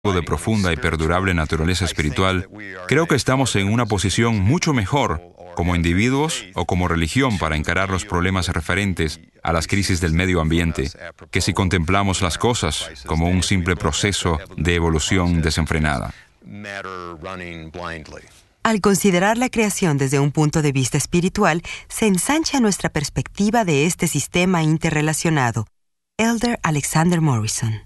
de profunda y perdurable naturaleza espiritual, creo que estamos en una posición mucho mejor como individuos o como religión para encarar los problemas referentes a las crisis del medio ambiente, que si contemplamos las cosas como un simple proceso de evolución desenfrenada. Al considerar la creación desde un punto de vista espiritual, se ensancha nuestra perspectiva de este sistema interrelacionado. Elder Alexander Morrison.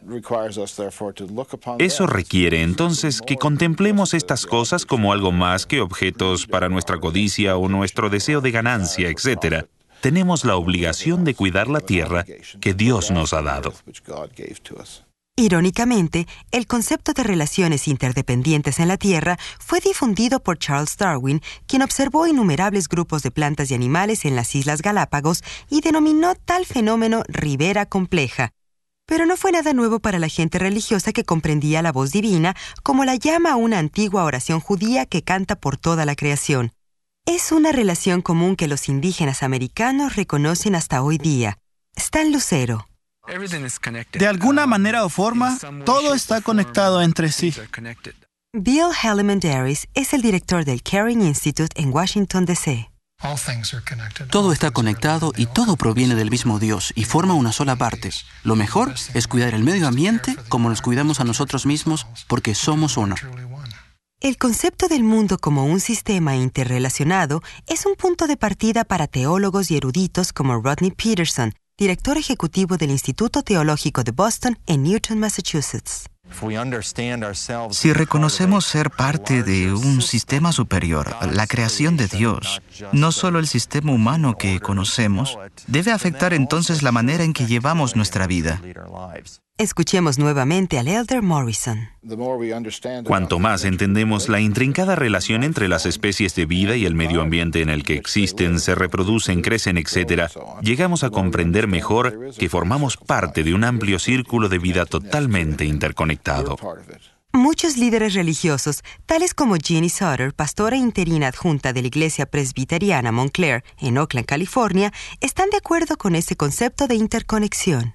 Eso requiere entonces que contemplemos estas cosas como algo más que objetos para nuestra codicia o nuestro deseo de ganancia, etc. Tenemos la obligación de cuidar la tierra que Dios nos ha dado. Irónicamente, el concepto de relaciones interdependientes en la Tierra fue difundido por Charles Darwin, quien observó innumerables grupos de plantas y animales en las Islas Galápagos y denominó tal fenómeno ribera compleja. Pero no fue nada nuevo para la gente religiosa que comprendía la voz divina, como la llama una antigua oración judía que canta por toda la creación. Es una relación común que los indígenas americanos reconocen hasta hoy día. Stan Lucero. De alguna manera o forma, todo está conectado entre sí. Bill Hellman-Darris es el director del Caring Institute en Washington, D.C. Todo está conectado y todo proviene del mismo Dios y forma una sola parte. Lo mejor es cuidar el medio ambiente como nos cuidamos a nosotros mismos, porque somos uno. El concepto del mundo como un sistema interrelacionado es un punto de partida para teólogos y eruditos como Rodney Peterson, director ejecutivo del Instituto Teológico de Boston en Newton, Massachusetts. Si reconocemos ser parte de un sistema superior, la creación de Dios, no solo el sistema humano que conocemos, debe afectar entonces la manera en que llevamos nuestra vida. Escuchemos nuevamente al Elder Morrison. Cuanto más entendemos la intrincada relación entre las especies de vida y el medio ambiente en el que existen, se reproducen, crecen, etc., llegamos a comprender mejor que formamos parte de un amplio círculo de vida totalmente interconectado. Muchos líderes religiosos, tales como Jeannie Sutter, pastora interina adjunta de la Iglesia Presbiteriana Montclair en Oakland, California, están de acuerdo con ese concepto de interconexión.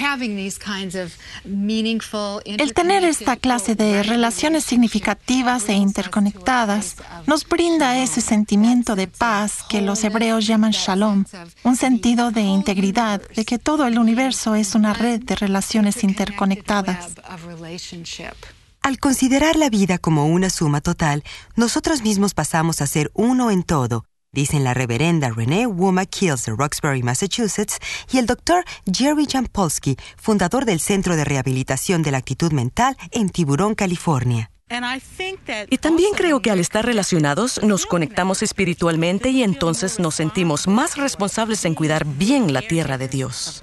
El tener esta clase de relaciones significativas e interconectadas nos brinda ese sentimiento de paz que los hebreos llaman shalom, un sentido de integridad, de que todo el universo es una red de relaciones interconectadas. Al considerar la vida como una suma total, nosotros mismos pasamos a ser uno en todo, dicen la reverenda Renee Womack-Kills de Roxbury, Massachusetts, y el Dr. Jerry Jampolsky, fundador del Centro de Rehabilitación de la Actitud Mental en Tiburón, California. Y también creo que al estar relacionados nos conectamos espiritualmente y entonces nos sentimos más responsables en cuidar bien la tierra de Dios.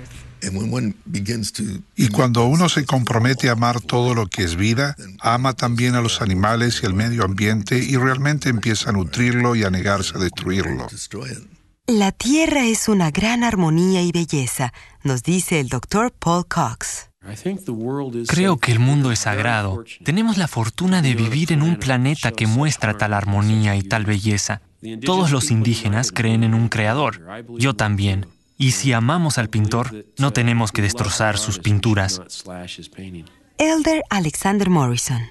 Y cuando uno se compromete a amar todo lo que es vida, ama también a los animales y el medio ambiente y realmente empieza a nutrirlo y a negarse a destruirlo. La tierra es una gran armonía y belleza, nos dice el Dr. Paul Cox. Creo que el mundo es sagrado. Tenemos la fortuna de vivir en un planeta que muestra tal armonía y tal belleza. Todos los indígenas creen en un creador. Yo también. Y si amamos al pintor, no tenemos que destrozar sus pinturas. Elder Alexander Morrison.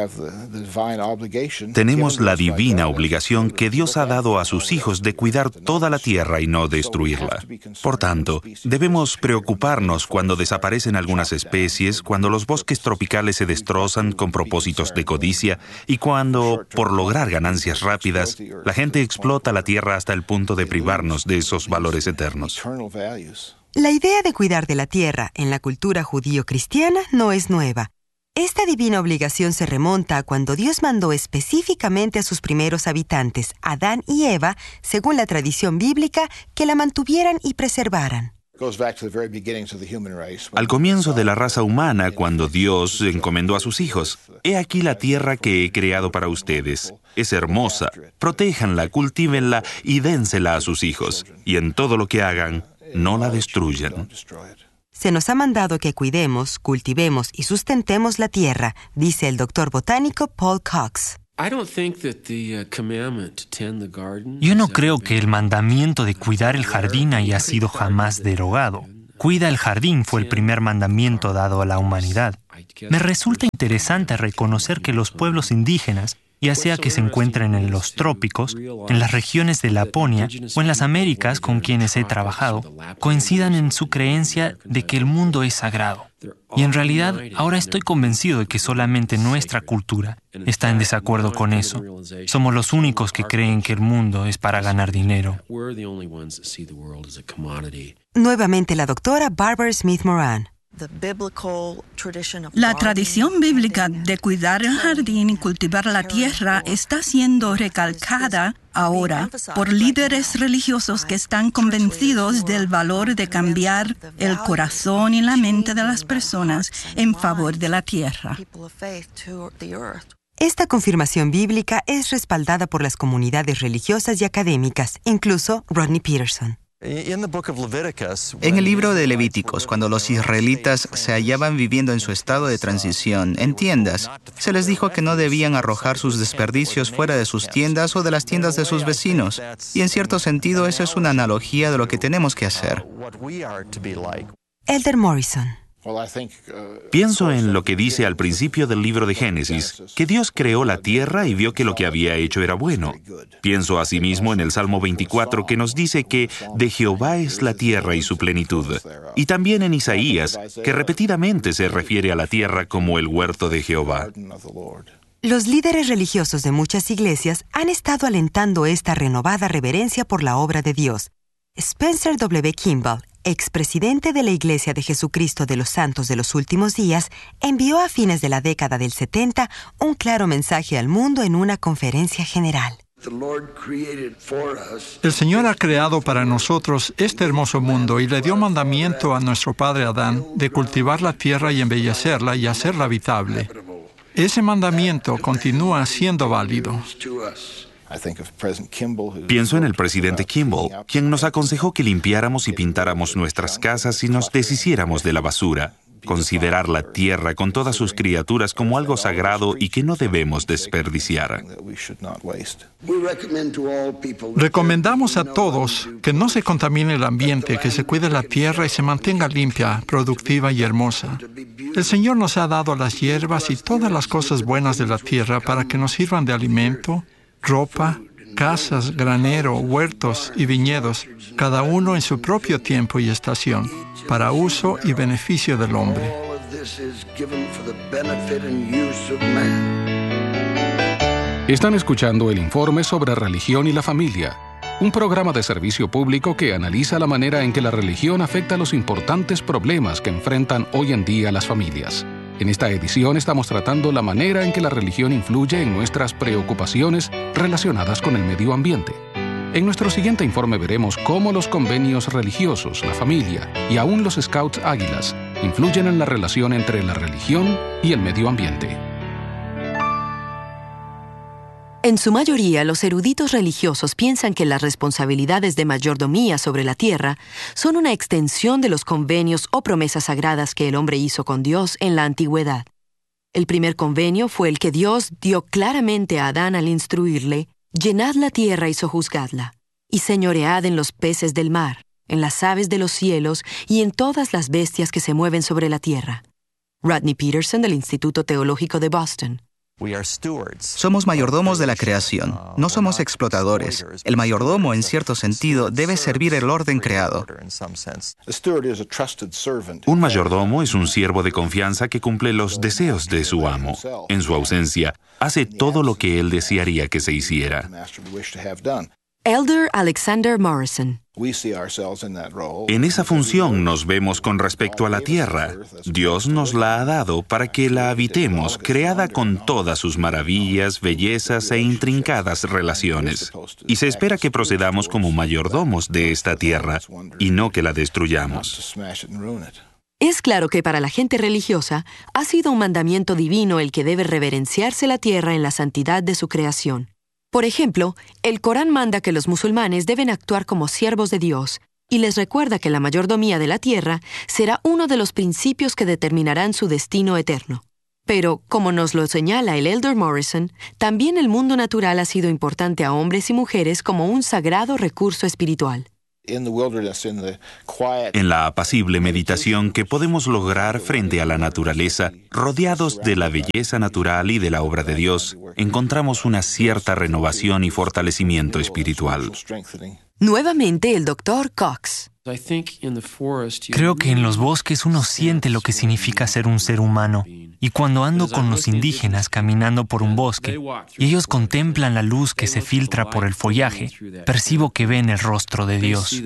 Tenemos la divina obligación que Dios ha dado a sus hijos de cuidar toda la tierra y no destruirla. Por tanto, debemos preocuparnos cuando desaparecen algunas especies, cuando los bosques tropicales se destrozan con propósitos de codicia y cuando, por lograr ganancias rápidas, la gente explota la tierra hasta el punto de privarnos de esos valores eternos. La idea de cuidar de la tierra en la cultura judío-cristiana no es nueva. Esta divina obligación se remonta a cuando Dios mandó específicamente a sus primeros habitantes, Adán y Eva, según la tradición bíblica, que la mantuvieran y preservaran. Al comienzo de la raza humana, cuando Dios encomendó a sus hijos, «He aquí la tierra que he creado para ustedes. Es hermosa. Protéjanla, cultívenla y dénsela a sus hijos. Y en todo lo que hagan, no la destruyan». Se nos ha mandado que cuidemos, cultivemos y sustentemos la tierra, dice el doctor botánico Paul Cox. Yo no creo que el mandamiento de cuidar el jardín haya sido jamás derogado. Cuida el jardín fue el primer mandamiento dado a la humanidad. Me resulta interesante reconocer que los pueblos indígenas, ya sea que se encuentren en los trópicos, en las regiones de Laponia o en las Américas con quienes he trabajado, coincidan en su creencia de que el mundo es sagrado. Y en realidad, ahora estoy convencido de que solamente nuestra cultura está en desacuerdo con eso. Somos los únicos que creen que el mundo es para ganar dinero. Nuevamente la doctora Barbara Smith Moran. La tradición bíblica de cuidar el jardín y cultivar la tierra está siendo recalcada ahora por líderes religiosos que están convencidos del valor de cambiar el corazón y la mente de las personas en favor de la tierra. Esta confirmación bíblica es respaldada por las comunidades religiosas y académicas, incluso Rodney Peterson. En el libro de Levíticos, cuando los israelitas se hallaban viviendo en su estado de transición en tiendas, se les dijo que no debían arrojar sus desperdicios fuera de sus tiendas o de las tiendas de sus vecinos. Y en cierto sentido, esa es una analogía de lo que tenemos que hacer. Elder Morrison. Pienso en lo que dice al principio del libro de Génesis, que Dios creó la tierra y vio que lo que había hecho era bueno. Pienso asimismo en el Salmo 24, que nos dice que de Jehová es la tierra y su plenitud. Y también en Isaías, que repetidamente se refiere a la tierra como el huerto de Jehová. Los líderes religiosos de muchas iglesias han estado alentando esta renovada reverencia por la obra de Dios. Spencer W. Kimball, expresidente de la Iglesia de Jesucristo de los Santos de los Últimos Días, envió a fines de la década del 70 un claro mensaje al mundo en una conferencia general. El Señor ha creado para nosotros este hermoso mundo y le dio mandamiento a nuestro padre Adán de cultivar la tierra y embellecerla y hacerla habitable. Ese mandamiento continúa siendo válido. Pienso en el presidente Kimball, quien nos aconsejó que limpiáramos y pintáramos nuestras casas y nos deshiciéramos de la basura. Considerar la tierra con todas sus criaturas como algo sagrado y que no debemos desperdiciar. Recomendamos a todos que no se contamine el ambiente, que se cuide la tierra y se mantenga limpia, productiva y hermosa. El Señor nos ha dado las hierbas y todas las cosas buenas de la tierra para que nos sirvan de alimento, ropa, casas, granero, huertos y viñedos, cada uno en su propio tiempo y estación, para uso y beneficio del hombre. Están escuchando el informe sobre religión y la familia, un programa de servicio público que analiza la manera en que la religión afecta los importantes problemas que enfrentan hoy en día las familias. En esta edición estamos tratando la manera en que la religión influye en nuestras preocupaciones relacionadas con el medio ambiente. En nuestro siguiente informe veremos cómo los convenios religiosos, la familia y aún los Scouts Águilas influyen en la relación entre la religión y el medio ambiente. En su mayoría, los eruditos religiosos piensan que las responsabilidades de mayordomía sobre la tierra son una extensión de los convenios o promesas sagradas que el hombre hizo con Dios en la antigüedad. El primer convenio fue el que Dios dio claramente a Adán al instruirle: «Llenad la tierra y sojuzgadla, y señoread en los peces del mar, en las aves de los cielos y en todas las bestias que se mueven sobre la tierra». Rodney Peterson, del Instituto Teológico de Boston. Somos mayordomos de la creación, no somos explotadores. El mayordomo, en cierto sentido, debe servir el orden creado. Un mayordomo es un siervo de confianza que cumple los deseos de su amo. En su ausencia, hace todo lo que él desearía que se hiciera. Elder Alexander Morrison. En esa función nos vemos con respecto a la tierra. Dios nos la ha dado para que la habitemos, creada con todas sus maravillas, bellezas e intrincadas relaciones. Y se espera que procedamos como mayordomos de esta tierra y no que la destruyamos. Es claro que para la gente religiosa ha sido un mandamiento divino el que debe reverenciarse la tierra en la santidad de su creación. Por ejemplo, el Corán manda que los musulmanes deben actuar como siervos de Dios y les recuerda que la mayordomía de la tierra será uno de los principios que determinarán su destino eterno. Pero, como nos lo señala el Elder Morrison, también el mundo natural ha sido importante a hombres y mujeres como un sagrado recurso espiritual. En la apacible meditación que podemos lograr frente a la naturaleza, rodeados de la belleza natural y de la obra de Dios, encontramos una cierta renovación y fortalecimiento espiritual. Nuevamente el Dr. Cox. Creo que en los bosques uno siente lo que significa ser un ser humano. Y cuando ando con los indígenas caminando por un bosque, y ellos contemplan la luz que se filtra por el follaje, percibo que ven el rostro de Dios.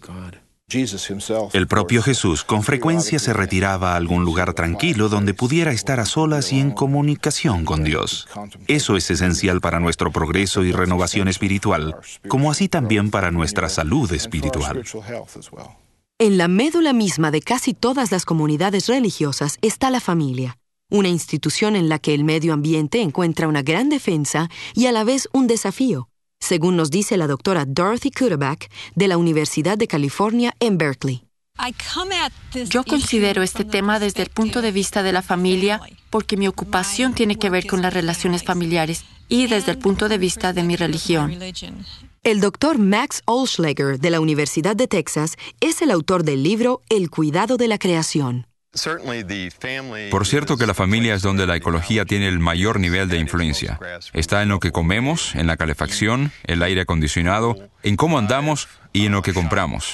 El propio Jesús con frecuencia se retiraba a algún lugar tranquilo donde pudiera estar a solas y en comunicación con Dios. Eso es esencial para nuestro progreso y renovación espiritual, como así también para nuestra salud espiritual. En la médula misma de casi todas las comunidades religiosas está la familia, una institución en la que el medio ambiente encuentra una gran defensa y a la vez un desafío, según nos dice la doctora Dorothy Cuddeback de la Universidad de California en Berkeley. Yo considero este tema desde el punto de vista de la familia porque mi ocupación tiene que ver con las relaciones familiares y desde el punto de vista de mi religión. El doctor Max Olschlager de la Universidad de Texas es el autor del libro El cuidado de la creación. Por cierto que la familia es donde la ecología tiene el mayor nivel de influencia. Está en lo que comemos, en la calefacción, el aire acondicionado, en cómo andamos y en lo que compramos.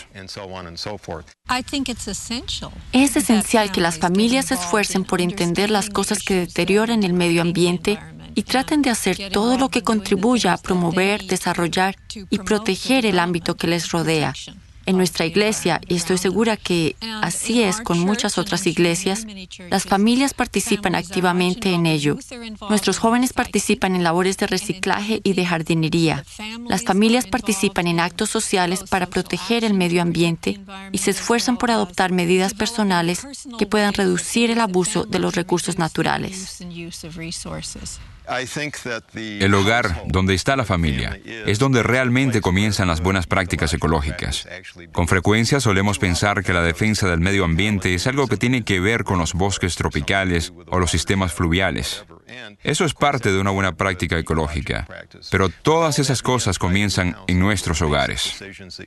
Es esencial que las familias se esfuercen por entender las cosas que deterioran el medio ambiente y traten de hacer todo lo que contribuya a promover, desarrollar y proteger el ámbito que les rodea. En nuestra iglesia, y estoy segura que así es con muchas otras iglesias, las familias participan activamente en ello. Nuestros jóvenes participan en labores de reciclaje y de jardinería. Las familias participan en actos sociales para proteger el medio ambiente y se esfuerzan por adoptar medidas personales que puedan reducir el abuso de los recursos naturales. El hogar, donde está la familia, es donde realmente comienzan las buenas prácticas ecológicas. Con frecuencia solemos pensar que la defensa del medio ambiente es algo que tiene que ver con los bosques tropicales o los sistemas fluviales. Eso es parte de una buena práctica ecológica, pero todas esas cosas comienzan en nuestros hogares.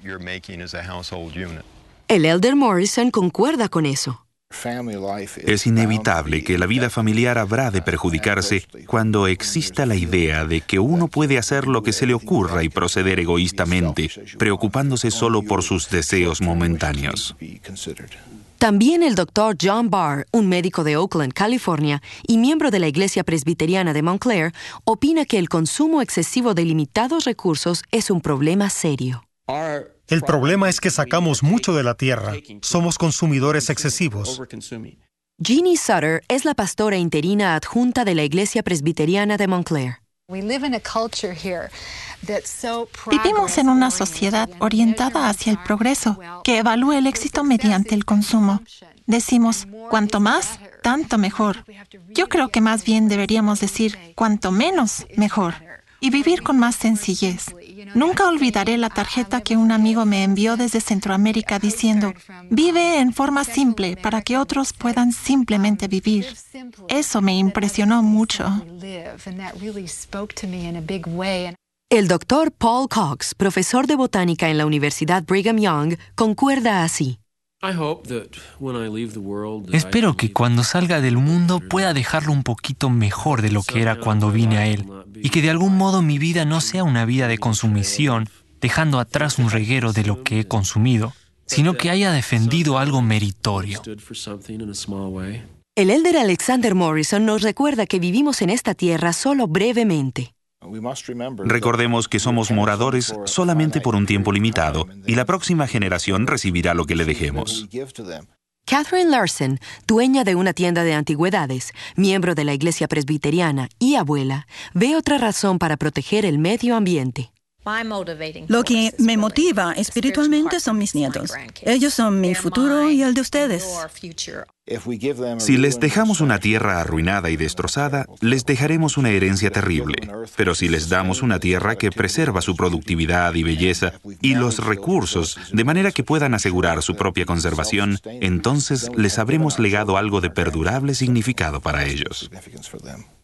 El Elder Morrison concuerda con eso. Es inevitable que la vida familiar habrá de perjudicarse cuando exista la idea de que uno puede hacer lo que se le ocurra y proceder egoístamente, preocupándose solo por sus deseos momentáneos. También el Dr. John Barr, un médico de Oakland, California, y miembro de la Iglesia Presbiteriana de Montclair, opina que el consumo excesivo de limitados recursos es un problema serio. El problema es que sacamos mucho de la tierra. Somos consumidores excesivos. Jeannie Sutter es la pastora interina adjunta de la Iglesia Presbiteriana de Montclair. Vivimos en una sociedad orientada hacia el progreso, que evalúa el éxito mediante el consumo. Decimos, cuanto más, tanto mejor. Yo creo que más bien deberíamos decir, cuanto menos, mejor. Y vivir con más sencillez. Nunca olvidaré la tarjeta que un amigo me envió desde Centroamérica diciendo, vive en forma simple para que otros puedan simplemente vivir. Eso me impresionó mucho. El doctor Paul Cox, profesor de botánica en la Universidad Brigham Young, concuerda así. Espero que cuando salga del mundo pueda dejarlo un poquito mejor de lo que era cuando vine a él, y que de algún modo mi vida no sea una vida de consumición, dejando atrás un reguero de lo que he consumido, sino que haya defendido algo meritorio. El elder Alexander Morrison nos recuerda que vivimos en esta tierra solo brevemente. Recordemos que somos moradores solamente por un tiempo limitado y la próxima generación recibirá lo que le dejemos. Catherine Larson, dueña de una tienda de antigüedades, miembro de la Iglesia Presbiteriana y abuela, ve otra razón para proteger el medio ambiente. Lo que me motiva espiritualmente son mis nietos. Ellos son mi futuro y el de ustedes. Si les dejamos una tierra arruinada y destrozada, les dejaremos una herencia terrible. Pero si les damos una tierra que preserva su productividad y belleza y los recursos de manera que puedan asegurar su propia conservación, entonces les habremos legado algo de perdurable significado para ellos.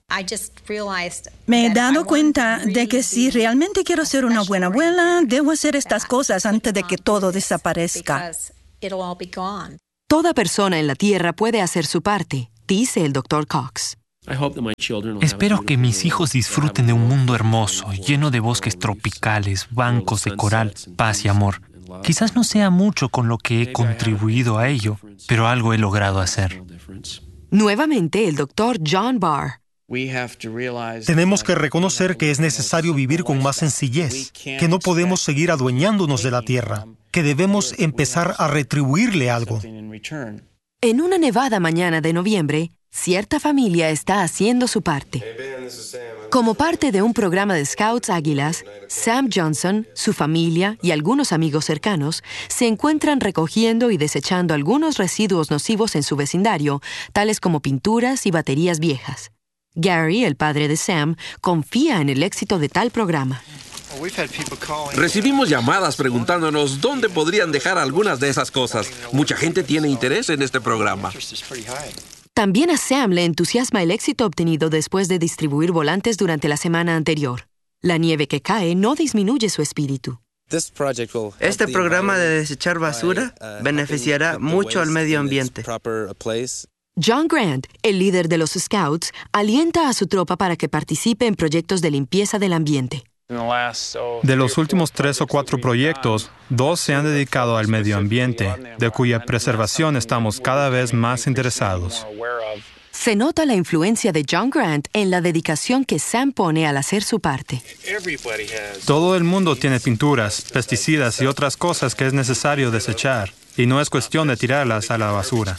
Me he dado cuenta de que si realmente quiero ser una buena abuela, debo hacer estas cosas antes de que todo desaparezca. Toda persona en la Tierra puede hacer su parte, dice el Dr. Cox. Espero que mis hijos disfruten de un mundo hermoso, lleno de bosques tropicales, bancos de coral, paz y amor. Quizás no sea mucho con lo que he contribuido a ello, pero algo he logrado hacer. Nuevamente el Dr. John Barr. Tenemos que reconocer que es necesario vivir con más sencillez, que no podemos seguir adueñándonos de la tierra, que debemos empezar a retribuirle algo. En una nevada mañana de noviembre, cierta familia está haciendo su parte. Como parte de un programa de Scouts Águilas, Sam Johnson, su familia y algunos amigos cercanos se encuentran recogiendo y desechando algunos residuos nocivos en su vecindario, tales como pinturas y baterías viejas. Gary, el padre de Sam, confía en el éxito de tal programa. Recibimos llamadas preguntándonos dónde podrían dejar algunas de esas cosas. Mucha gente tiene interés en este programa. También a Sam le entusiasma el éxito obtenido después de distribuir volantes durante la semana anterior. La nieve que cae no disminuye su espíritu. Este programa de desechar basura beneficiará mucho al medio ambiente. John Grant, el líder de los Scouts, alienta a su tropa para que participe en proyectos de limpieza del ambiente. De los últimos 3 o 4 proyectos, 2 se han dedicado al medio ambiente, de cuya preservación estamos cada vez más interesados. Se nota la influencia de John Grant en la dedicación que Sam pone al hacer su parte. Todo el mundo tiene pinturas, pesticidas y otras cosas que es necesario desechar, y no es cuestión de tirarlas a la basura.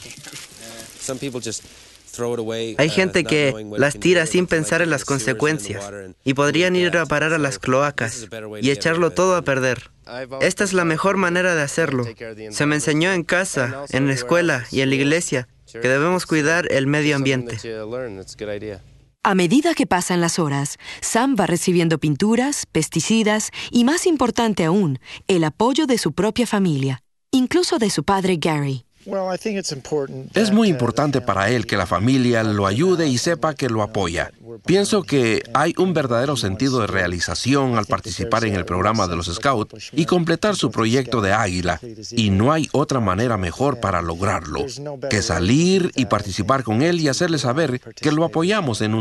Hay gente que las tira sin pensar en las consecuencias y podrían ir a parar a las cloacas y echarlo todo a perder. Esta es la mejor manera de hacerlo. Se me enseñó en casa, en la escuela y en la iglesia que debemos cuidar el medio ambiente. A medida que pasan las horas, Sam va recibiendo pinturas, pesticidas y, más importante aún, el apoyo de su propia familia, incluso de su padre Gary. Es muy importante para él que la familia lo ayude y sepa que lo apoya. Pienso que hay un verdadero sentido de realización al participar en el programa de los Scouts y completar su proyecto de águila, y no hay otra manera mejor para lograrlo que salir y participar con él y hacerle saber que lo apoyamos en un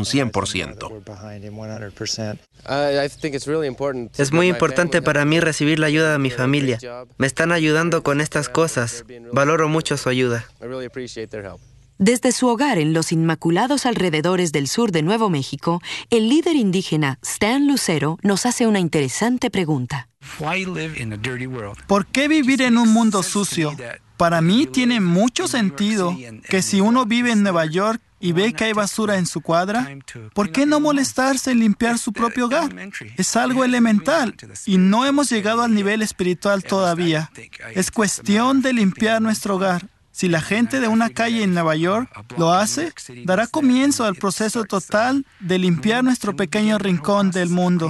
100%. Es muy importante para mí recibir la ayuda de mi familia. Me están ayudando con estas cosas. Valoro mucho su ayuda. Desde su hogar en los inmaculados alrededores del sur de Nuevo México, el líder indígena Stan Lucero nos hace una interesante pregunta. ¿Por qué vivir en un mundo sucio? Para mí tiene mucho sentido que si uno vive en Nueva York y ve que hay basura en su cuadra, ¿por qué no molestarse en limpiar su propio hogar? Es algo elemental y no hemos llegado al nivel espiritual todavía. Es cuestión de limpiar nuestro hogar. Si la gente de una calle en Nueva York lo hace, dará comienzo al proceso total de limpiar nuestro pequeño rincón del mundo.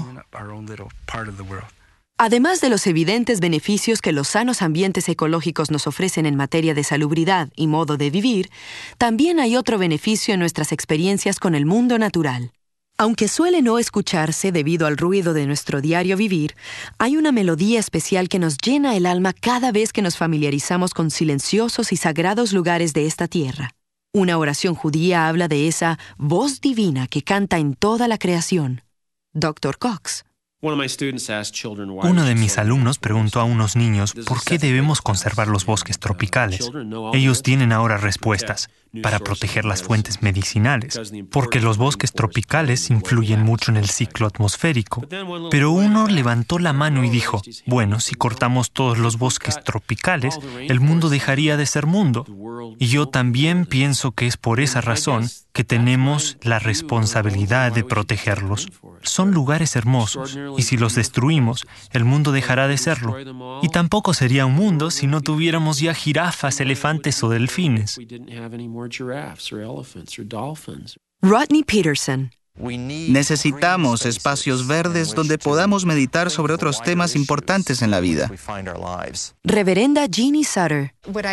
Además de los evidentes beneficios que los sanos ambientes ecológicos nos ofrecen en materia de salubridad y modo de vivir, también hay otro beneficio en nuestras experiencias con el mundo natural. Aunque suele no escucharse debido al ruido de nuestro diario vivir, hay una melodía especial que nos llena el alma cada vez que nos familiarizamos con silenciosos y sagrados lugares de esta tierra. Una oración judía habla de esa voz divina que canta en toda la creación. Dr. Cox. Uno de mis alumnos preguntó a unos niños por qué debemos conservar los bosques tropicales. Ellos tienen ahora respuestas: para proteger las fuentes medicinales, porque los bosques tropicales influyen mucho en el ciclo atmosférico. Pero uno levantó la mano y dijo, bueno, si cortamos todos los bosques tropicales, el mundo dejaría de ser mundo. Y yo también pienso que es por esa razón que tenemos la responsabilidad de protegerlos. Son lugares hermosos, y si los destruimos, el mundo dejará de serlo. Y tampoco sería un mundo si no tuviéramos ya jirafas, elefantes o delfines. Rodney Peterson. Necesitamos espacios verdes donde podamos meditar sobre otros temas importantes en la vida. Reverenda Jeannie Sutter.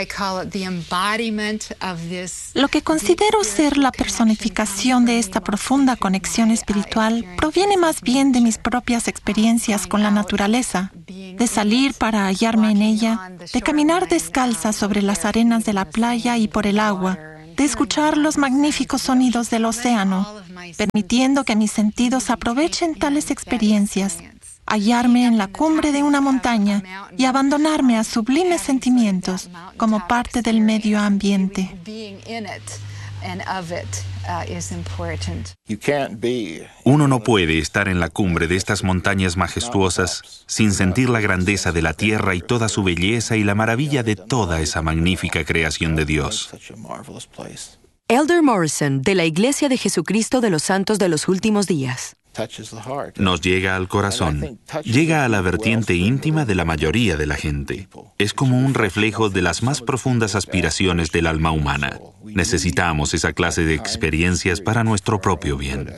Lo que considero ser la personificación de esta profunda conexión espiritual proviene más bien de mis propias experiencias con la naturaleza, de salir para hallarme en ella, de caminar descalza sobre las arenas de la playa y por el agua, de escuchar los magníficos sonidos del océano, permitiendo que mis sentidos aprovechen tales experiencias, hallarme en la cumbre de una montaña y abandonarme a sublimes sentimientos como parte del medio ambiente. Uno no puede estar en la cumbre de estas montañas majestuosas sin sentir la grandeza de la tierra y toda su belleza y la maravilla de toda esa magnífica creación de Dios. Elder Morrison, de la Iglesia de Jesucristo de los Santos de los Últimos Días. Nos llega al corazón, llega a la vertiente íntima de la mayoría de la gente. Es como un reflejo de las más profundas aspiraciones del alma humana. Necesitamos esa clase de experiencias para nuestro propio bien.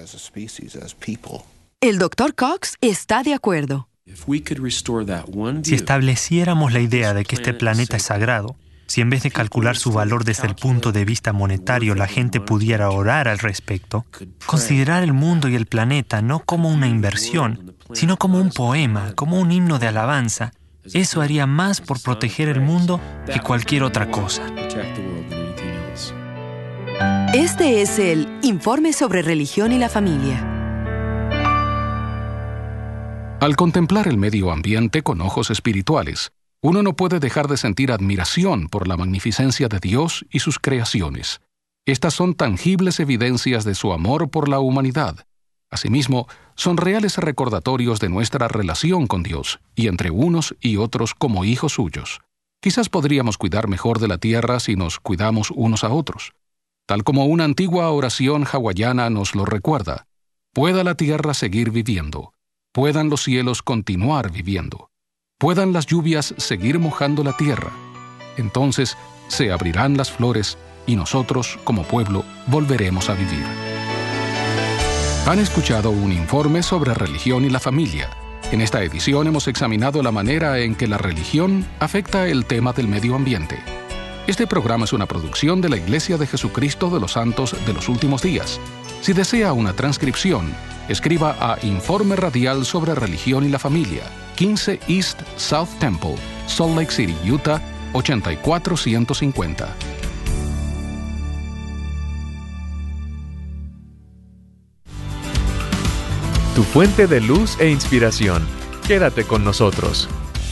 El Dr. Cox está de acuerdo. Si estableciéramos la idea de que este planeta es sagrado, si en vez de calcular su valor desde el punto de vista monetario la gente pudiera orar al respecto, considerar el mundo y el planeta no como una inversión, sino como un poema, como un himno de alabanza, eso haría más por proteger el mundo que cualquier otra cosa. Este es el Informe sobre Religión y la Familia. Al contemplar el medio ambiente con ojos espirituales, uno no puede dejar de sentir admiración por la magnificencia de Dios y sus creaciones. Estas son tangibles evidencias de su amor por la humanidad. Asimismo, son reales recordatorios de nuestra relación con Dios y entre unos y otros como hijos suyos. Quizás podríamos cuidar mejor de la tierra si nos cuidamos unos a otros. Tal como una antigua oración hawaiana nos lo recuerda, pueda la tierra seguir viviendo, puedan los cielos continuar viviendo. Puedan las lluvias seguir mojando la tierra. Entonces se abrirán las flores y nosotros, como pueblo, volveremos a vivir. Han escuchado un informe sobre religión y la familia. En esta edición hemos examinado la manera en que la religión afecta el tema del medio ambiente. Este programa es una producción de la Iglesia de Jesucristo de los Santos de los Últimos Días. Si desea una transcripción, escriba a Informe Radial sobre Religión y la Familia, 15 East South Temple, Salt Lake City, Utah, 84150. Tu fuente de luz e inspiración. Quédate con nosotros.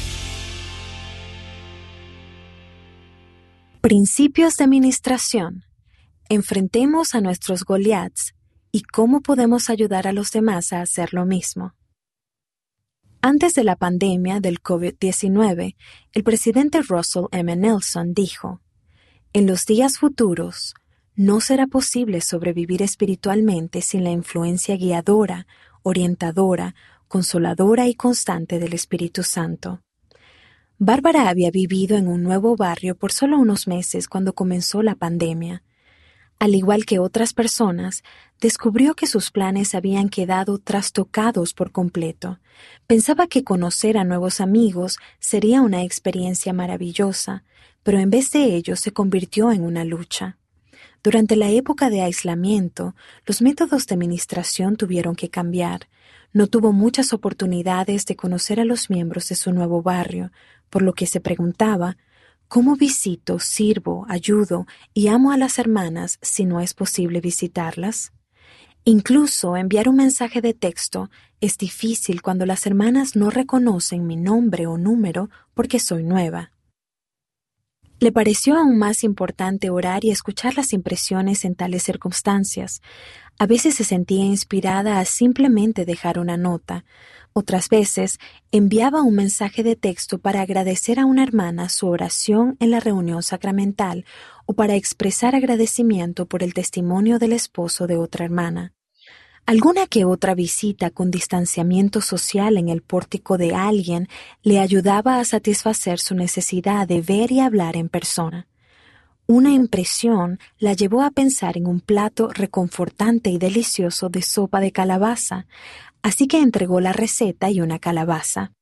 Principios de ministración. Enfrentemos a nuestros Goliaths y cómo podemos ayudar a los demás a hacer lo mismo. Antes de la pandemia del COVID-19, el presidente Russell M. Nelson dijo: "En los días futuros, no será posible sobrevivir espiritualmente sin la influencia guiadora, orientadora, consoladora y constante del Espíritu Santo". Bárbara había vivido en un nuevo barrio por solo unos meses cuando comenzó la pandemia. Al igual que otras personas, descubrió que sus planes habían quedado trastocados por completo. Pensaba que conocer a nuevos amigos sería una experiencia maravillosa, pero en vez de ello se convirtió en una lucha. Durante la época de aislamiento, los métodos de ministración tuvieron que cambiar. No tuvo muchas oportunidades de conocer a los miembros de su nuevo barrio, por lo que se preguntaba: ¿cómo visito, sirvo, ayudo y amo a las hermanas si no es posible visitarlas? Incluso enviar un mensaje de texto es difícil cuando las hermanas no reconocen mi nombre o número porque soy nueva. Le pareció aún más importante orar y escuchar las impresiones en tales circunstancias. A veces se sentía inspirada a simplemente dejar una nota. Otras veces enviaba un mensaje de texto para agradecer a una hermana su oración en la reunión sacramental o para expresar agradecimiento por el testimonio del esposo de otra hermana. Alguna que otra visita con distanciamiento social en el pórtico de alguien le ayudaba a satisfacer su necesidad de ver y hablar en persona. Una impresión la llevó a pensar en un plato reconfortante y delicioso de sopa de calabaza, así que entregó la receta y una calabaza.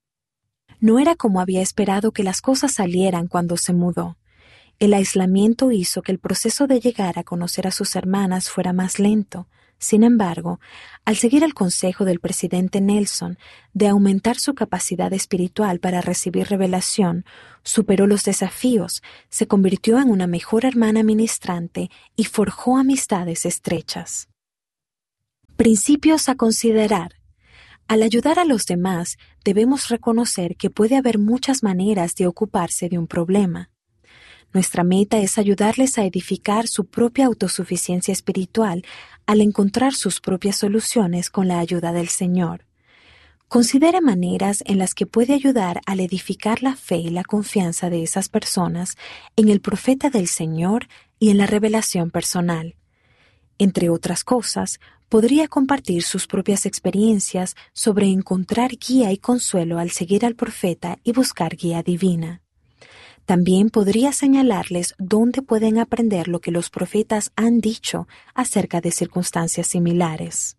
No era como había esperado que las cosas salieran cuando se mudó. El aislamiento hizo que el proceso de llegar a conocer a sus hermanas fuera más lento. Sin embargo, al seguir el consejo del presidente Nelson de aumentar su capacidad espiritual para recibir revelación, superó los desafíos, se convirtió en una mejor hermana ministrante y forjó amistades estrechas. Principios a considerar. Al ayudar a los demás, debemos reconocer que puede haber muchas maneras de ocuparse de un problema. Nuestra meta es ayudarles a edificar su propia autosuficiencia espiritual al encontrar sus propias soluciones con la ayuda del Señor. Considere maneras en las que puede ayudar al edificar la fe y la confianza de esas personas en el profeta del Señor y en la revelación personal. Entre otras cosas, podría compartir sus propias experiencias sobre encontrar guía y consuelo al seguir al profeta y buscar guía divina. También podría señalarles dónde pueden aprender lo que los profetas han dicho acerca de circunstancias similares.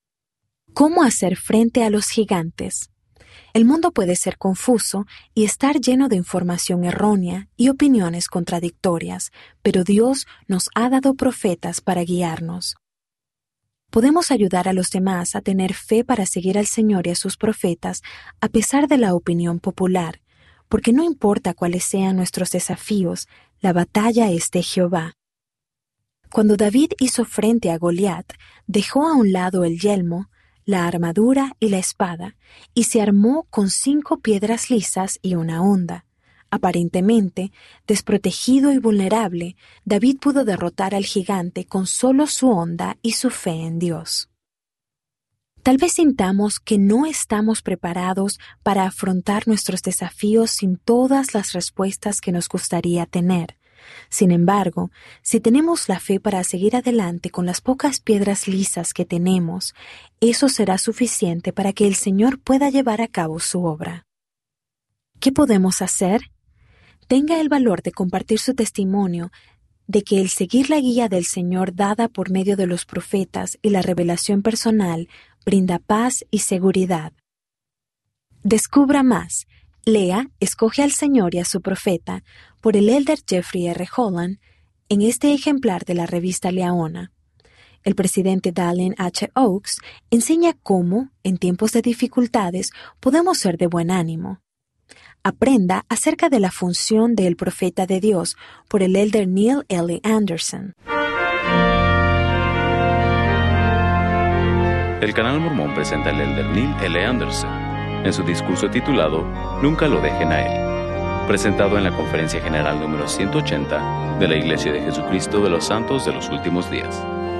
¿Cómo hacer frente a los gigantes? El mundo puede ser confuso y estar lleno de información errónea y opiniones contradictorias, pero Dios nos ha dado profetas para guiarnos. Podemos ayudar a los demás a tener fe para seguir al Señor y a sus profetas a pesar de la opinión popular, porque no importa cuáles sean nuestros desafíos, la batalla es de Jehová. Cuando David hizo frente a Goliat, dejó a un lado el yelmo, la armadura y la espada, y se armó con 5 piedras lisas y una honda. Aparentemente, desprotegido y vulnerable, David pudo derrotar al gigante con solo su honda y su fe en Dios. Tal vez sintamos que no estamos preparados para afrontar nuestros desafíos sin todas las respuestas que nos gustaría tener. Sin embargo, si tenemos la fe para seguir adelante con las pocas piedras lisas que tenemos, eso será suficiente para que el Señor pueda llevar a cabo su obra. ¿Qué podemos hacer? Tenga el valor de compartir su testimonio de que el seguir la guía del Señor dada por medio de los profetas y la revelación personal brinda paz y seguridad. Descubra más. Lea Escoge al Señor y a su profeta por el elder Jeffrey R. Holland en este ejemplar de la revista Leona. El presidente Dallin H. Oaks enseña cómo, en tiempos de dificultades, podemos ser de buen ánimo. Aprenda acerca de la función del profeta de Dios por el elder Neil L. Anderson. El Canal Mormón presenta al elder Neil L. Anderson en su discurso titulado Nunca lo dejen a él, presentado en la Conferencia General número 180 de la Iglesia de Jesucristo de los Santos de los Últimos Días.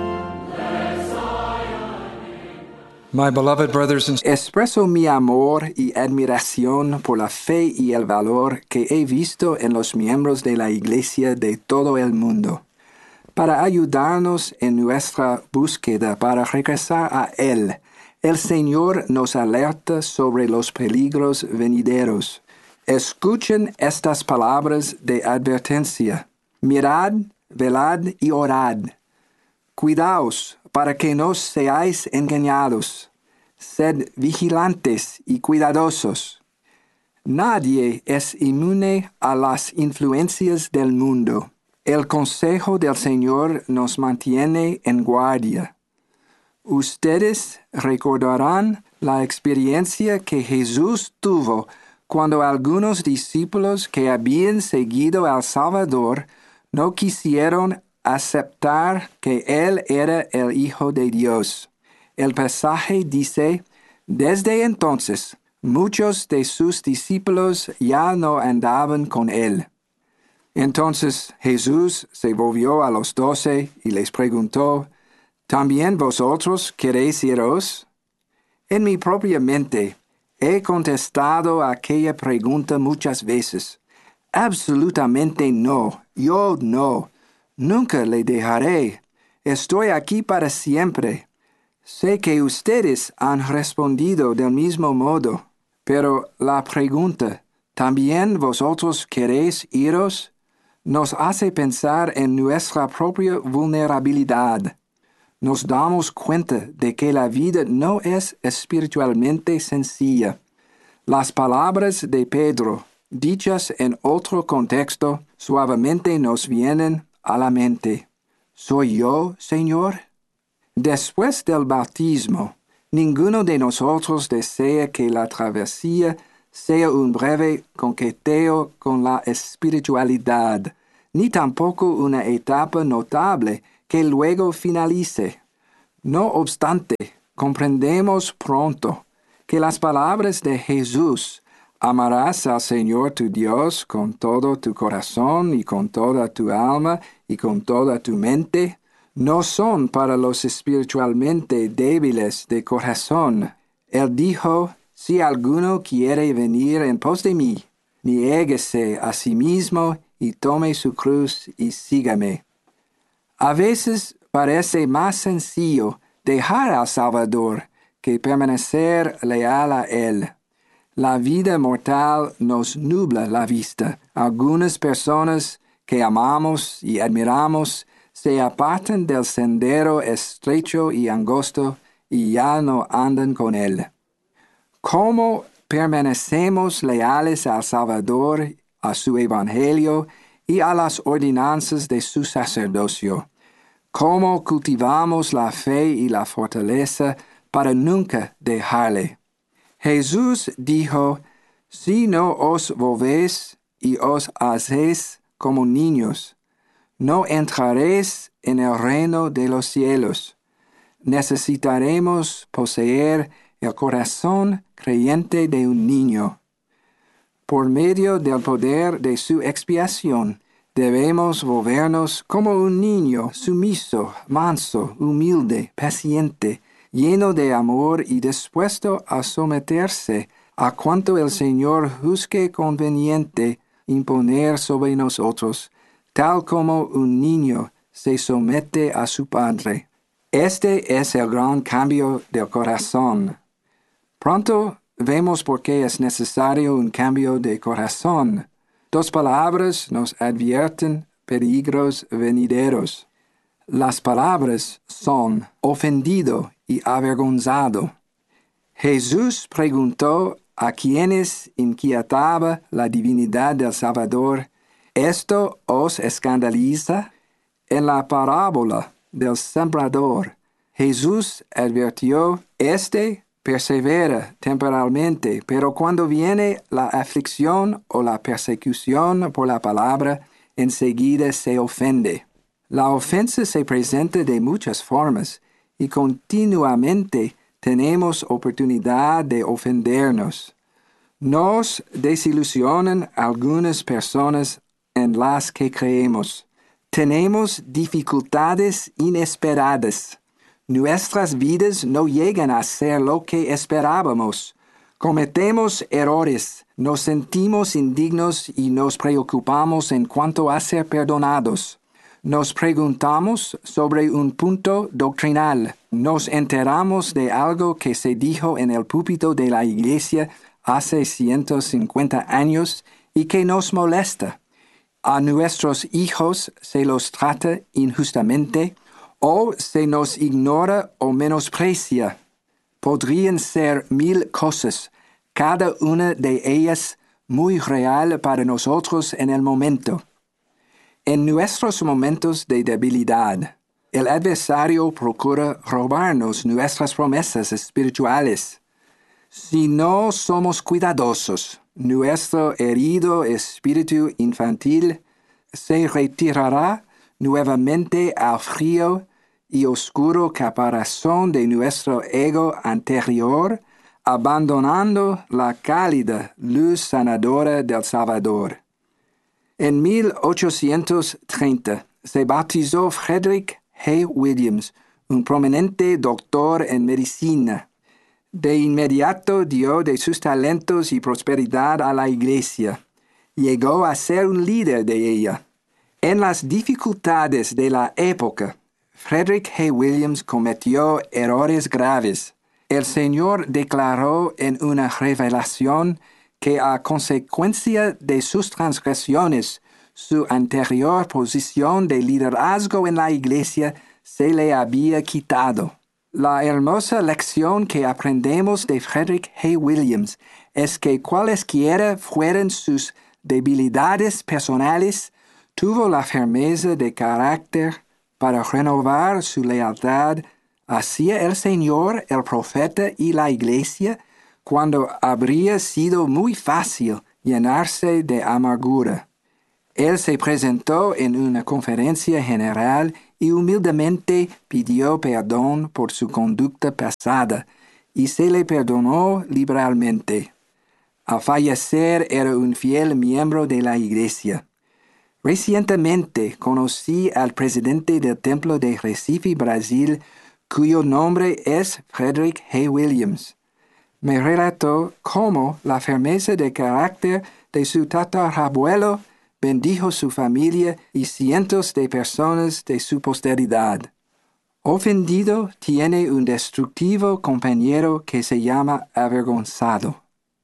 Expreso mi amor y admiración por la fe y el valor que he visto en los miembros de la Iglesia de todo el mundo, para ayudarnos en nuestra búsqueda para regresar a Él. El Señor nos alerta sobre los peligros venideros. Escuchen estas palabras de advertencia. Mirad, velad y orad. Cuidaos para que no seáis engañados. Sed vigilantes y cuidadosos. Nadie es inmune a las influencias del mundo. El consejo del Señor nos mantiene en guardia. Ustedes recordarán la experiencia que Jesús tuvo cuando algunos discípulos que habían seguido al Salvador no quisieron aceptar que Él era el Hijo de Dios. El pasaje dice, desde entonces, muchos de sus discípulos ya no andaban con Él. Entonces Jesús se volvió a los 12 y les preguntó, ¿también vosotros queréis iros? En mi propia mente he contestado a aquella pregunta muchas veces. Absolutamente no, yo no. Nunca le dejaré. Estoy aquí para siempre. Sé que ustedes han respondido del mismo modo, pero la pregunta, ¿también vosotros queréis iros?, nos hace pensar en nuestra propia vulnerabilidad. Nos damos cuenta de que la vida no es espiritualmente sencilla. Las palabras de Pedro, dichas en otro contexto, suavemente nos vienen a la mente. ¿Soy yo, Señor? Después del bautismo, ninguno de nosotros desea que la travesía sea un breve coqueteo con la espiritualidad, ni tampoco una etapa notable que luego finalice. No obstante, comprendemos pronto que las palabras de Jesús, amarás al Señor tu Dios con todo tu corazón y con toda tu alma y con toda tu mente, no son para los espiritualmente débiles de corazón. Él dijo, si alguno quiere venir en pos de mí, niéguese a sí mismo y tome su cruz y sígame. A veces parece más sencillo dejar al Salvador que permanecer leal a Él. La vida mortal nos nubla la vista. Algunas personas que amamos y admiramos se apartan del sendero estrecho y angosto y ya no andan con Él. ¿Cómo permanecemos leales al Salvador, a su Evangelio y a las ordenanzas de su sacerdocio? ¿Cómo cultivamos la fe y la fortaleza para nunca dejarle? Jesús dijo, si no os volvéis y os hacéis como niños, no entraréis en el reino de los cielos. Necesitaremos poseer el corazón creyente de un niño. Por medio del poder de su expiación, debemos volvernos como un niño sumiso, manso, humilde, paciente, lleno de amor y dispuesto a someterse a cuanto el Señor juzgue conveniente imponer sobre nosotros, tal como un niño se somete a su padre. Este es el gran cambio del corazón. Pronto vemos por qué es necesario un cambio de corazón. Dos palabras nos advierten peligros venideros. Las palabras son ofendido y avergonzado. Jesús preguntó a quienes inquietaba la divinidad del Salvador, ¿esto os escandaliza? En la parábola del sembrador, Jesús advirtió, persevera temporalmente, pero cuando viene la aflicción o la persecución por la palabra, enseguida se ofende. La ofensa se presenta de muchas formas y continuamente tenemos oportunidad de ofendernos. Nos desilusionan algunas personas en las que creemos. Tenemos dificultades inesperadas. Nuestras vidas no llegan a ser lo que esperábamos. Cometemos errores, nos sentimos indignos y nos preocupamos en cuanto a ser perdonados. Nos preguntamos sobre un punto doctrinal. Nos enteramos de algo que se dijo en el púlpito de la iglesia hace 150 años y que nos molesta. A nuestros hijos se los trata injustamente o se nos ignora o menosprecia. Podrían ser 1000 cosas, cada una de ellas muy real para nosotros en el momento. En nuestros momentos de debilidad, el adversario procura robarnos nuestras promesas espirituales. Si no somos cuidadosos, nuestro herido espíritu infantil se retirará nuevamente al frío y oscuro caparazón de nuestro ego anterior, abandonando la cálida luz sanadora del Salvador. En 1830 se bautizó Frederick Hay Williams, un prominente doctor en medicina. De inmediato dio de sus talentos y prosperidad a la Iglesia. Llegó a ser un líder de ella. En las dificultades de la época, Frederick Hay Williams cometió errores graves. El Señor declaró en una revelación que a consecuencia de sus transgresiones, su anterior posición de liderazgo en la iglesia se le había quitado. La hermosa lección que aprendemos de Frederick Hay Williams es que cualesquiera fueran sus debilidades personales, tuvo la firmeza de carácter para renovar su lealtad hacia el Señor, el profeta y la iglesia, cuando habría sido muy fácil llenarse de amargura. Él se presentó en una conferencia general y humildemente pidió perdón por su conducta pasada, y se le perdonó liberalmente. Al fallecer era un fiel miembro de la iglesia. Recientemente conocí al presidente del Templo de Recife, Brasil, cuyo nombre es Frederick Hay Williams. Me relató cómo la firmeza de carácter de su tatarabuelo bendijo su familia y cientos de personas de su posteridad. Ofendido tiene un destructivo compañero que se llama avergonzado.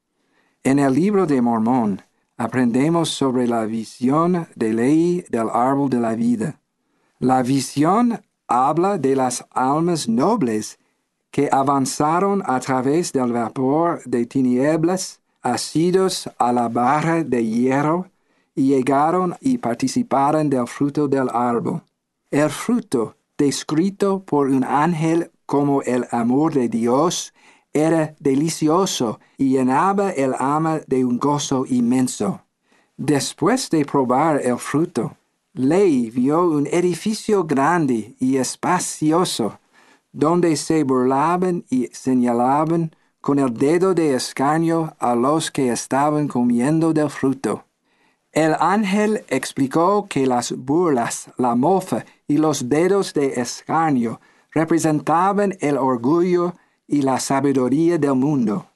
En el libro de Mormón aprendemos sobre la visión de Lehi del árbol de la vida. La visión habla de las almas nobles que avanzaron a través del vapor de tinieblas, asidos a la barra de hierro, y llegaron y participaron del fruto del árbol. El fruto, descrito por un ángel como el amor de Dios, era delicioso y llenaba el alma de un gozo inmenso. Después de probar el fruto, Lehi vio un edificio grande y espacioso, donde se burlaban y señalaban con el dedo de escarnio a los que estaban comiendo del fruto. El ángel explicó que las burlas, la mofa y los dedos de escarnio representaban el orgullo y la sabiduría del mundo.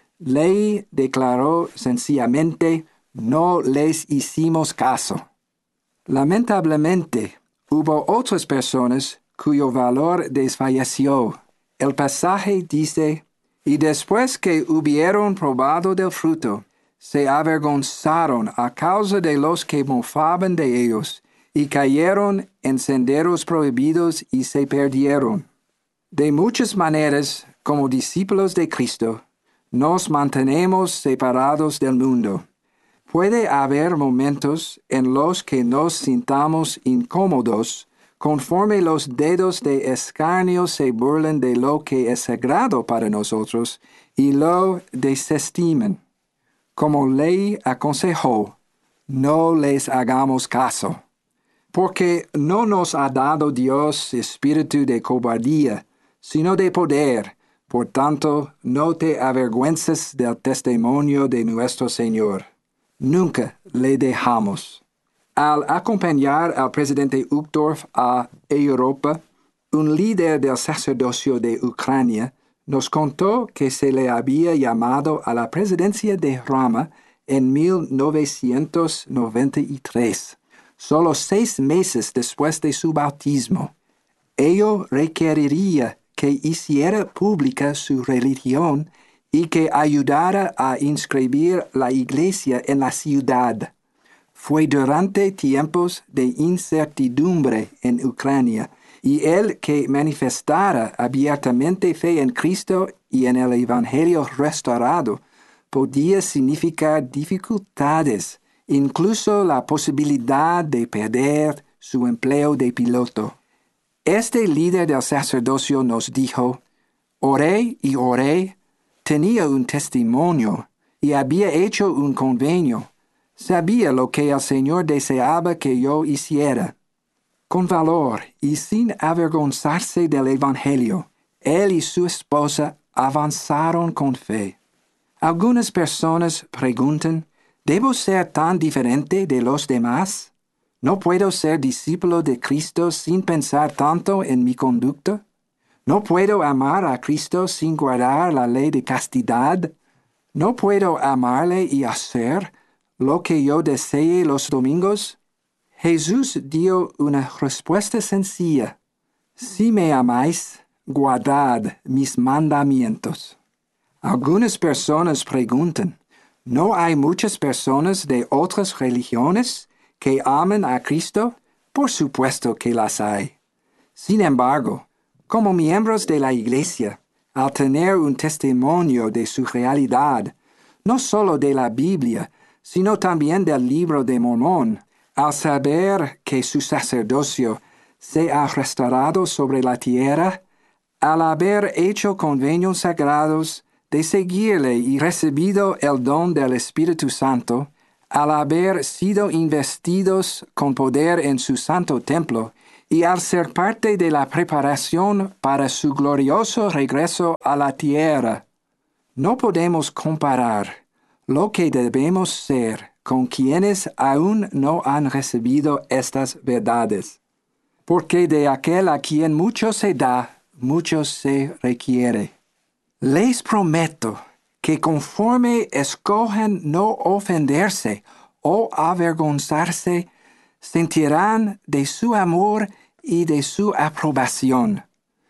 Lehi declaró sencillamente: no les hicimos caso. Lamentablemente, hubo otras personas cuyo valor desfalleció. El pasaje dice: y después que hubieron probado del fruto, se avergonzaron a causa de los que mofaban de ellos, y cayeron en senderos prohibidos y se perdieron. De muchas maneras, como discípulos de Cristo, nos mantenemos separados del mundo. Puede haber momentos en los que nos sintamos incómodos, conforme los dedos de escarnio se burlen de lo que es sagrado para nosotros y lo desestimen. Como Lehi aconsejó, no les hagamos caso, porque no nos ha dado Dios espíritu de cobardía, sino de poder. Por tanto, no te avergüences del testimonio de nuestro Señor. Nunca le dejamos. Al acompañar al presidente Uchtdorf a Europa, un líder del sacerdocio de Ucrania nos contó que se le había llamado a la presidencia de Roma en 1993, solo 6 meses después de su bautismo. Ello requeriría que hiciera pública su religión y que ayudara a inscribir la iglesia en la ciudad. Fue durante tiempos de incertidumbre en Ucrania, y el que manifestara abiertamente fe en Cristo y en el Evangelio restaurado podía significar dificultades, incluso la posibilidad de perder su empleo de piloto. Este líder del sacerdocio nos dijo: oré y oré, tenía un testimonio y había hecho un convenio. Sabía lo que el Señor deseaba que yo hiciera. Con valor y sin avergonzarse del Evangelio, él y su esposa avanzaron con fe. Algunas personas preguntan: ¿debo ser tan diferente de los demás? ¿No puedo ser discípulo de Cristo sin pensar tanto en mi conducta? ¿No puedo amar a Cristo sin guardar la ley de castidad? ¿No puedo amarle y hacer lo que yo desee los domingos? Jesús dio una respuesta sencilla: si me amáis, guardad mis mandamientos. Algunas personas preguntan: ¿no hay muchas personas de otras religiones que aman a Cristo? Por supuesto que las hay. Sin embargo, como miembros de la Iglesia, al tener un testimonio de su realidad, no solo de la Biblia, sino también del Libro de Mormón, al saber que su sacerdocio se ha restaurado sobre la tierra, al haber hecho convenios sagrados de seguirle y recibido el don del Espíritu Santo, al haber sido investidos con poder en su santo templo, y al ser parte de la preparación para su glorioso regreso a la tierra. No podemos comparar lo que debemos ser con quienes aún no han recibido estas verdades, porque de aquel a quien mucho se da, mucho se requiere. Les prometo que conforme escojan no ofenderse o avergonzarse, sentirán de su amor y de su aprobación.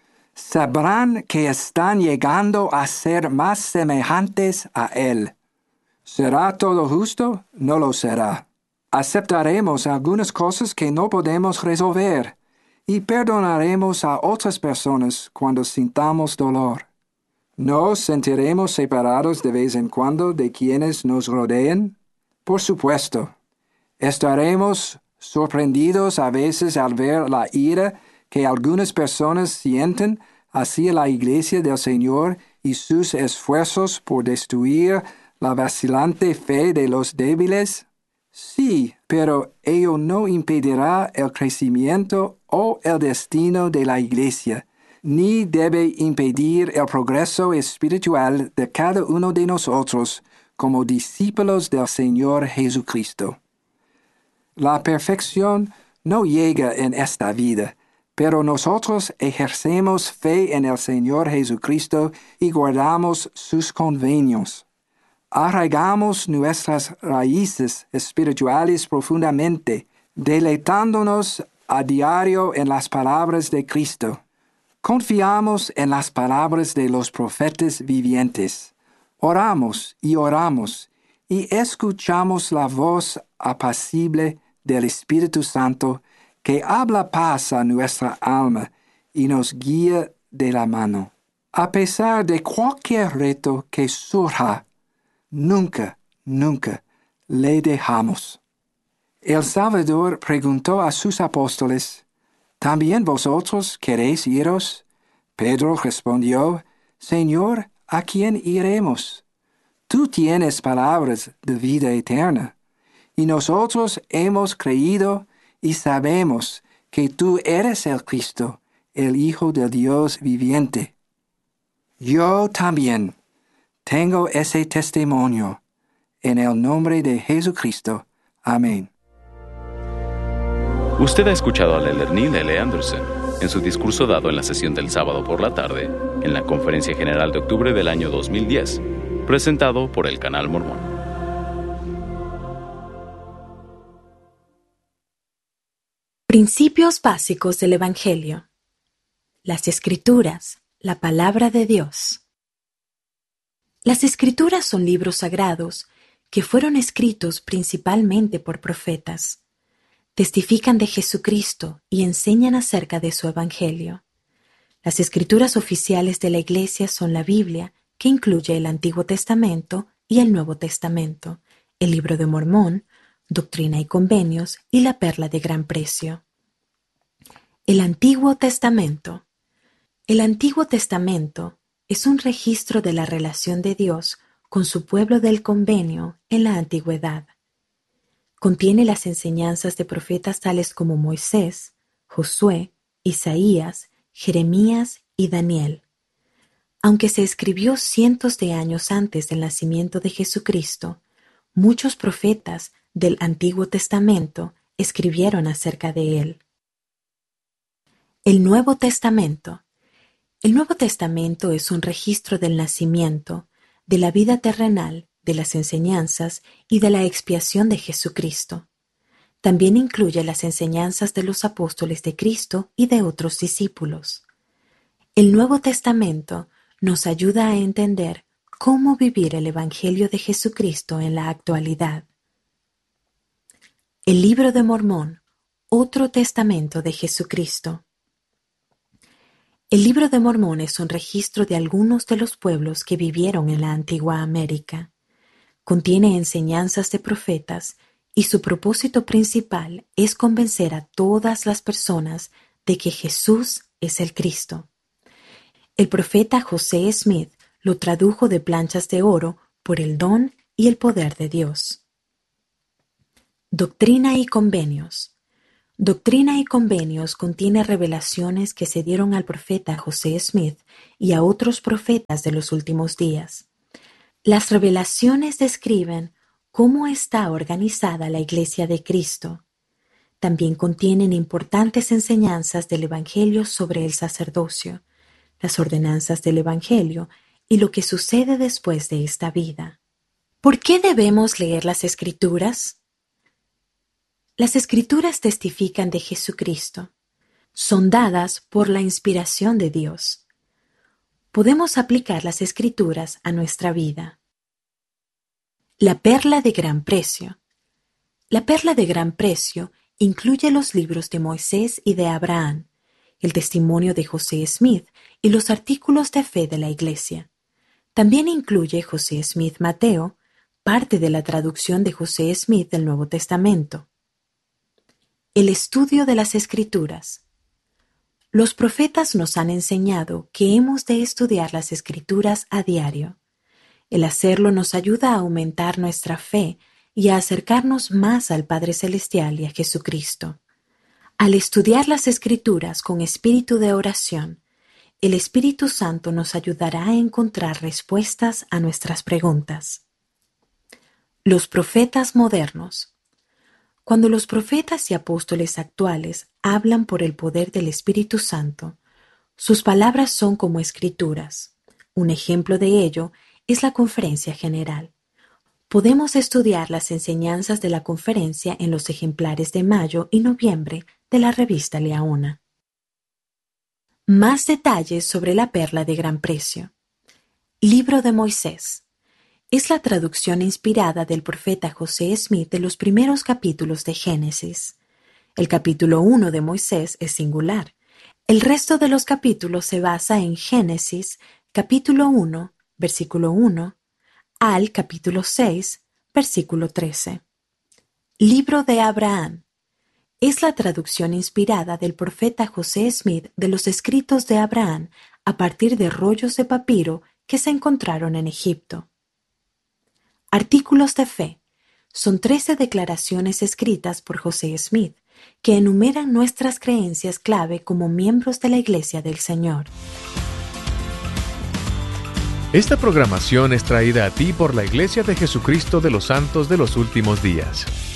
Sabrán que están llegando a ser más semejantes a Él. ¿Será todo justo? No lo será. Aceptaremos algunas cosas que no podemos resolver y perdonaremos a otras personas cuando sintamos dolor. ¿Nos sentiremos separados de vez en cuando de quienes nos rodean? Por supuesto. Estaremos sorprendidos a veces al ver la ira que algunas personas sienten hacia la Iglesia del Señor y sus esfuerzos por destruir la vacilante fe de los débiles. Sí, pero ello no impedirá el crecimiento o el destino de la Iglesia, ni debe impedir el progreso espiritual de cada uno de nosotros como discípulos del Señor Jesucristo. La perfección no llega en esta vida, pero nosotros ejercemos fe en el Señor Jesucristo y guardamos sus convenios. Arraigamos nuestras raíces espirituales profundamente, deleitándonos a diario en las palabras de Cristo. Confiamos en las palabras de los profetas vivientes. Oramos y escuchamos la voz apacible del Espíritu Santo que habla paz a nuestra alma y nos guía de la mano. A pesar de cualquier reto que surja, nunca le dejamos. El Salvador preguntó a sus apóstoles, ¿también vosotros queréis iros? Pedro respondió, Señor, ¿a quién iremos? Tú tienes palabras de vida eterna, y nosotros hemos creído y sabemos que tú eres el Cristo, el Hijo del Dios viviente. Yo también tengo ese testimonio. En el nombre de Jesucristo. Amén. Usted ha escuchado al elder Neil L. Anderson en su discurso dado en la sesión del sábado por la tarde en la Conferencia General de octubre del año 2010, presentado por el Canal Mormón. Principios básicos del Evangelio. Las Escrituras, la palabra de Dios. Las Escrituras son libros sagrados que fueron escritos principalmente por profetas. Testifican de Jesucristo y enseñan acerca de su Evangelio. Las Escrituras oficiales de la Iglesia son la Biblia, que incluye el Antiguo Testamento y el Nuevo Testamento, el Libro de Mormón, Doctrina y Convenios y la Perla de Gran Precio. El Antiguo Testamento. El Antiguo Testamento es un registro de la relación de Dios con su pueblo del convenio en la antigüedad. Contiene las enseñanzas de profetas tales como Moisés, Josué, Isaías, Jeremías y Daniel. Aunque se escribió cientos de años antes del nacimiento de Jesucristo, muchos profetas del Antiguo Testamento escribieron acerca de él. El Nuevo Testamento. El Nuevo Testamento es un registro del nacimiento, de la vida terrenal, de las enseñanzas y de la expiación de Jesucristo. También incluye las enseñanzas de los apóstoles de Cristo y de otros discípulos. El Nuevo Testamento nos ayuda a entender cómo vivir el Evangelio de Jesucristo en la actualidad. El Libro de Mormón, otro testamento de Jesucristo. El Libro de Mormón es un registro de algunos de los pueblos que vivieron en la antigua América. Contiene enseñanzas de profetas y su propósito principal es convencer a todas las personas de que Jesús es el Cristo. El profeta José Smith lo tradujo de planchas de oro por el don y el poder de Dios. Doctrina y convenios. Doctrina y convenios contiene revelaciones que se dieron al profeta José Smith y a otros profetas de los últimos días. Las revelaciones describen cómo está organizada la Iglesia de Cristo. También contienen importantes enseñanzas del Evangelio sobre el sacerdocio, las ordenanzas del Evangelio y lo que sucede después de esta vida. ¿Por qué debemos leer las Escrituras? Las Escrituras testifican de Jesucristo. Son dadas por la inspiración de Dios. Podemos aplicar las Escrituras a nuestra vida. La perla de gran precio. La perla de gran precio incluye los libros de Moisés y de Abraham, el testimonio de José Smith y los artículos de fe de la Iglesia. También incluye José Smith Mateo, parte de la traducción de José Smith del Nuevo Testamento. El estudio de las Escrituras. Los profetas nos han enseñado que hemos de estudiar las Escrituras a diario. El hacerlo nos ayuda a aumentar nuestra fe y a acercarnos más al Padre Celestial y a Jesucristo. Al estudiar las Escrituras con espíritu de oración, el Espíritu Santo nos ayudará a encontrar respuestas a nuestras preguntas. Los profetas modernos. Cuando los profetas y apóstoles actuales hablan por el poder del Espíritu Santo, sus palabras son como escrituras. Un ejemplo de ello es la Conferencia General. Podemos estudiar las enseñanzas de la conferencia en los ejemplares de mayo y noviembre de la revista Liaona. Más detalles sobre la perla de gran precio. Libro de Moisés. Es la traducción inspirada del profeta José Smith de los primeros capítulos de Génesis. El capítulo 1 de Moisés es singular. El resto de los capítulos se basa en Génesis, capítulo 1, versículo 1, al capítulo 6, versículo 13. Libro de Abraham. Es la traducción inspirada del profeta José Smith de los escritos de Abraham a partir de rollos de papiro que se encontraron en Egipto. Artículos de fe. Son 13 declaraciones escritas por José Smith que enumeran nuestras creencias clave como miembros de la Iglesia del Señor. Esta programación es traída a ti por la Iglesia de Jesucristo de los Santos de los Últimos Días.